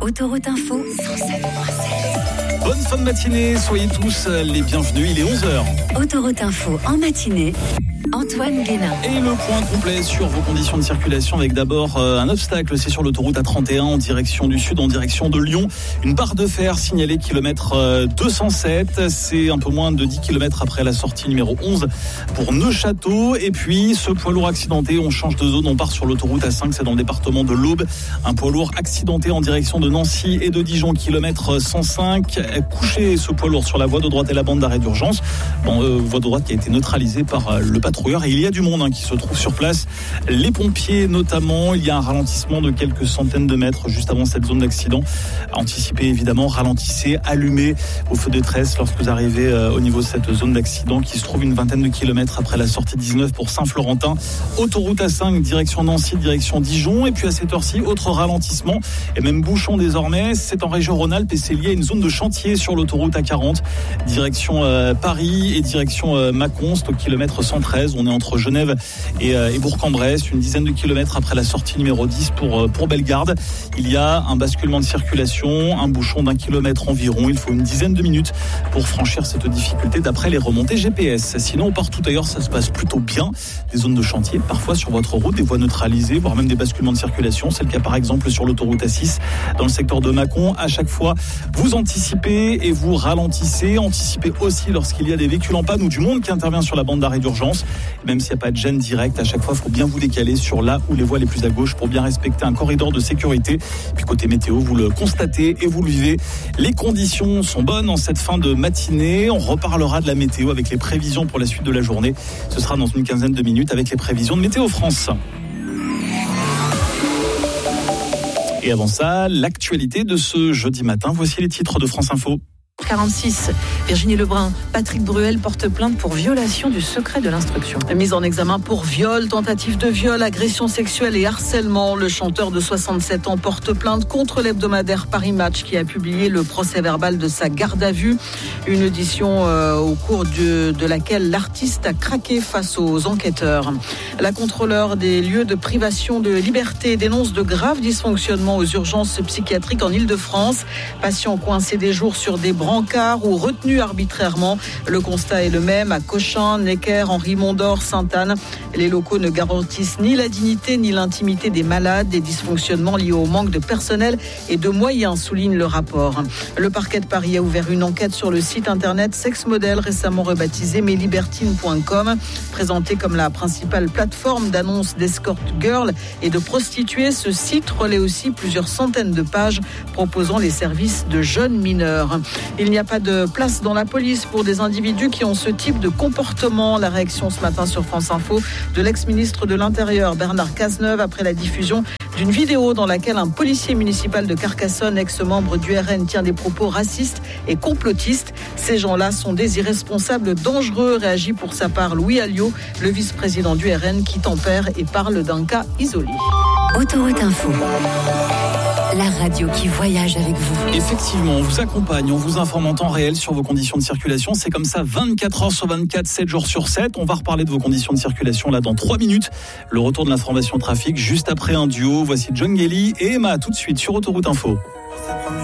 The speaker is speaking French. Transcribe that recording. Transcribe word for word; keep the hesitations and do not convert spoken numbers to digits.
Autoroute Info cent sept point sept. Bonne fin de matinée, soyez tous les bienvenus, il est onze heures. Autoroute Info en matinée, Antoine Guénin. Et le point complet sur vos conditions de circulation avec d'abord euh, un obstacle, c'est sur l'autoroute A trente et un en direction du sud, en direction de Lyon. Une barre de fer signalée kilomètre euh, deux cent sept, c'est un peu moins de dix kilomètres après la sortie numéro onze pour Neufchâteau. Et puis ce poids lourd accidenté, on change de zone, on part sur l'autoroute A cinq, c'est dans le département de l'Aube. Un poids lourd accidenté en direction de Nancy et de Dijon, kilomètre cent cinq. Couché ce poids lourd sur la voie de droite et la bande d'arrêt d'urgence. Bon, euh, voie de droite qui a été neutralisée par euh, le patrouilleur. Et il y a du monde hein, qui se trouve sur place. Les pompiers notamment. Il y a un ralentissement de quelques centaines de mètres juste avant cette zone d'accident. Anticipez évidemment, ralentissez, allumez au feu de tresse lorsque vous arrivez euh, au niveau de cette zone d'accident qui se trouve une vingtaine de kilomètres après la sortie dix-neuf pour Saint-Florentin. Autoroute A cinq, direction Nancy, direction Dijon. Et puis à cette heure-ci, autre ralentissement et même bouchon désormais. C'est en région Rhône-Alpes et c'est lié à une zone de chantier sur l'autoroute A quarante, direction euh, Paris et direction euh, Mâcon, c'est au kilomètre cent treize. On est entre Genève et, euh, et Bourg-en-Bresse, une dizaine de kilomètres après la sortie numéro dix pour, euh, pour Bellegarde. Il y a un basculement de circulation, un bouchon d'un kilomètre environ. Il faut une dizaine de minutes pour franchir cette difficulté d'après les remontées G P S. Sinon, partout ailleurs, ça se passe plutôt bien. Des zones de chantier, parfois sur votre route, des voies neutralisées, voire même des basculements de circulation. C'est le cas par exemple sur l'autoroute A six, dans le secteur de Mâcon. À chaque fois, vous anticipez et vous ralentissez. Anticipez aussi lorsqu'il y a des véhicules en panne ou du monde qui intervient sur la bande d'arrêt d'urgence. Même s'il n'y a pas de gêne directe, à chaque fois, il faut bien vous décaler sur là où les voies les plus à gauche pour bien respecter un corridor de sécurité. Puis côté météo, vous le constatez et vous le vivez. Les conditions sont bonnes en cette fin de matinée. On reparlera de la météo avec les prévisions pour la suite de la journée. Ce sera dans une quinzaine de minutes avec les prévisions de Météo France. Et avant ça, l'actualité de ce jeudi matin. Voici les titres de France Info. quarante-six, Virginie Lebrun, Patrick Bruel porte plainte pour violation du secret de l'instruction. Mise en examen pour viol, tentative de viol, agression sexuelle et harcèlement. Le chanteur de soixante-sept ans porte plainte contre l'hebdomadaire Paris Match qui a publié le procès-verbal de sa garde à vue. Une audition euh, au cours de, de laquelle l'artiste a craqué face aux enquêteurs. La contrôleure des lieux de privation de liberté dénonce de graves dysfonctionnements aux urgences psychiatriques en Ile-de-France. Patients coincés des jours sur des brancards ou retenus arbitrairement. Le constat est le même à Cochin, Necker, Henri Mondor, Sainte-Anne. Les locaux ne garantissent ni la dignité ni l'intimité des malades. Des dysfonctionnements liés au manque de personnel et de moyens, souligne le rapport. Le parquet de Paris a ouvert une enquête sur le site internet Sex Model, récemment rebaptisé mes libertines point com. Présenté comme la principale plateforme d'annonces d'escort girl et de prostituées, ce site relaie aussi plusieurs centaines de pages proposant les services de jeunes mineurs. Il n'y a pas de place dans la police pour des individus qui ont ce type de comportement. La réaction ce matin sur France Info de l'ex-ministre de l'Intérieur Bernard Cazeneuve après la diffusion d'une vidéo dans laquelle un policier municipal de Carcassonne, ex-membre du R N, tient des propos racistes et complotistes. Ces gens-là sont des irresponsables dangereux, réagit pour sa part Louis Alliot, le vice-président du R N, qui tempère et parle d'un cas isolé. Autoroute Info, la radio qui voyage avec vous. Effectivement, on vous accompagne, on vous informe en temps réel sur vos conditions de circulation. C'est comme ça vingt-quatre heures sur vingt-quatre, sept jours sur sept. On va reparler de vos conditions de circulation là dans trois minutes. Le retour de l'information trafic juste après un duo. Voici John Gelly et Emma tout de suite sur Autoroute Info.